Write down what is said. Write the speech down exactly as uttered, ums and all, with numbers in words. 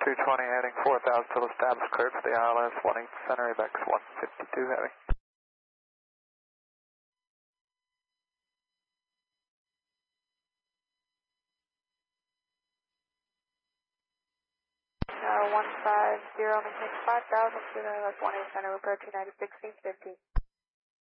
two twenty heading four thousand till established, cleared for the I L S, one eight center, A V E X one fifty-two heavy. Uh, one five zero, maintain five thousand, to the left one eight center, repair two ninety, sixteen fifty.